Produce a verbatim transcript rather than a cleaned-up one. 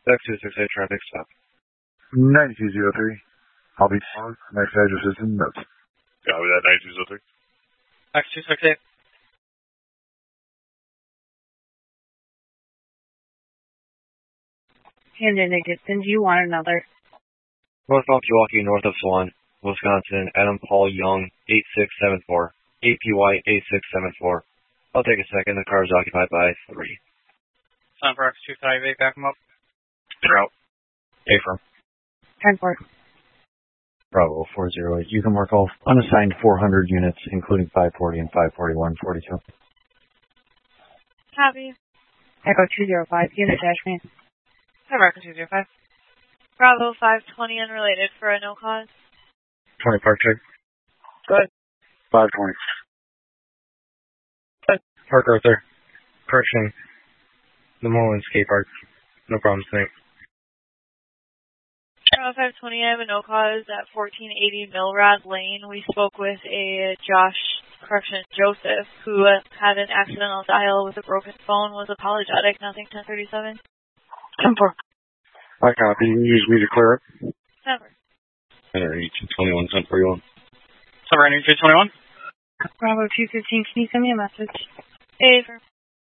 X two six eight traffic stop. ninety-two oh three. I'll be on. Next address is in notes. Copy that, ninety-two oh three. X two six eight. Hamden and Gibson, do you want another? North Milwaukee, north of Swan, Wisconsin, Adam Paul Young, eight six seven four. A P Y eight six seven four. I'll take a second. The car is occupied by three. Sign for X two five eight, back him up. Trout. Affirm. ten four. Bravo four zero eight. You can mark all unassigned four hundred units, including five forty and five forty-one forty-two. Copy. Echo two zero five, unit dash man. Echo two zero five. Bravo five twenty, unrelated for a no cause. twenty park check. Good. five twenty. Park Arthur. Correction. The Moreland Skate Park. No problems tonight. Bravo five twenty, I have a no cause at fourteen eighty Milrod Lane. We spoke with a Josh, correction, Joseph, who uh, had an accidental dial with a broken phone, was apologetic, nothing ten thirty-seven. ten four. I copy. You use me to clear it. Never. Henry two twenty-one, ten forty-one. Seven two twenty-one. Bravo two fifteen, can you send me a message? Affirm.